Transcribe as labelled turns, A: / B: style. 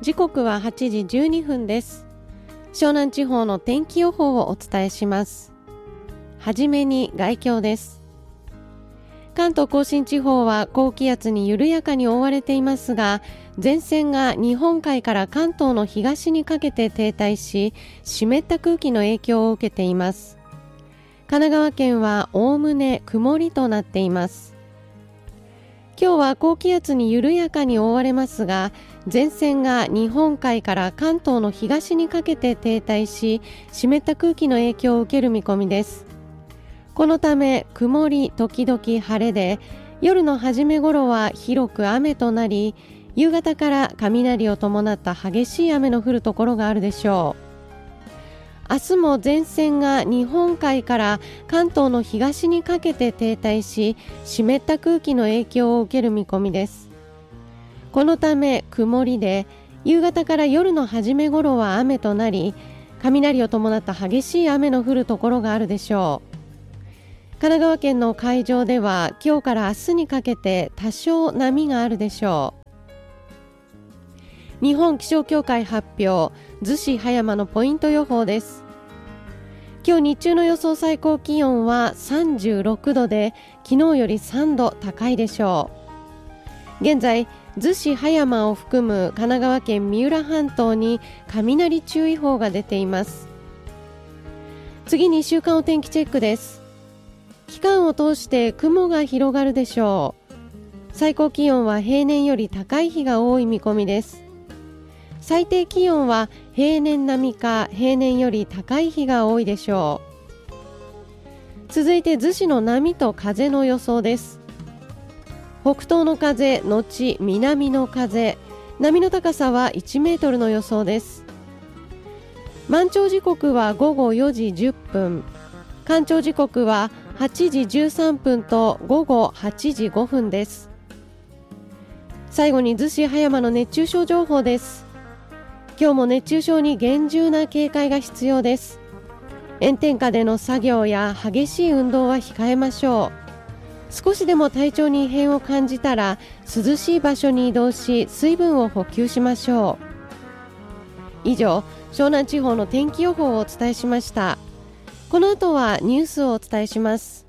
A: 時刻は8時12分です。湘南地方の天気予報をお伝えします。はじめに概況です。関東甲信地方は高気圧に緩やかに覆われていますが、前線が日本海から関東の東にかけて停滞し、湿った空気の影響を受けています。神奈川県はおおむね曇りとなっています。今日は高気圧に緩やかに覆われますが、前線が日本海から関東の東にかけて停滞し、湿った空気の影響を受ける見込みです。このため曇り時々晴れで、夜の初め頃は広く雨となり、夕方から雷を伴った激しい雨の降るところがあるでしょう。明日も前線が日本海から関東の東にかけて停滞し、湿った空気の影響を受ける見込みです。このため曇りで、夕方から夜の初め頃は雨となり、雷を伴った激しい雨の降るところがあるでしょう。神奈川県の海上では今日から明日にかけて多少波があるでしょう。日本気象協会発表、逗子葉山のポイント予報です。今日日中の予想最高気温は36度で、昨日より3度高いでしょう。現在、逗子葉山を含む神奈川県三浦半島に雷注意報が出ています。次に週間お天気チェックです。期間を通して雲が広がるでしょう。最高気温は平年より高い日が多い見込みです。最低気温は平年並みか平年より高い日が多いでしょう。続いて逗子の波と風の予想です。北東の風のち南の風、波の高さは1メートルの予想です。満潮時刻は午後4時10分、干潮時刻は8時13分と午後8時5分です。最後に逗子葉山の熱中症情報です。今日も熱中症に厳重な警戒が必要です。炎天下での作業や激しい運動は控えましょう。少しでも体調に異変を感じたら、涼しい場所に移動し、水分を補給しましょう。以上、湘南地方の天気予報をお伝えしました。この後はニュースをお伝えします。